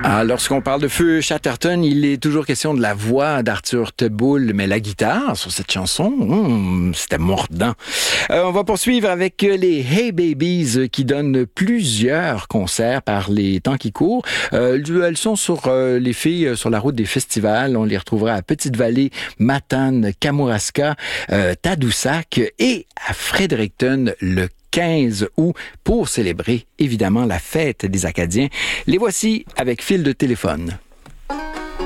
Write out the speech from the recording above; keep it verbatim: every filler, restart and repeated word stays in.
Ah, lorsqu'on parle de Feu Chatterton, il est toujours question de la voix d'Arthur Teboul, mais la guitare sur cette chanson, hmm, c'était mordant. Euh, on va poursuivre avec les Hey Babies qui donnent plusieurs concerts par les temps qui courent. Euh, elles sont sur euh, les filles sur la route des festivals. On les retrouvera à Petite-Vallée, Matane, Kamouraska, euh, Tadoussac et à Fredericton le quinze août pour célébrer évidemment la fête des Acadiens. Les voici avec Fil de téléphone.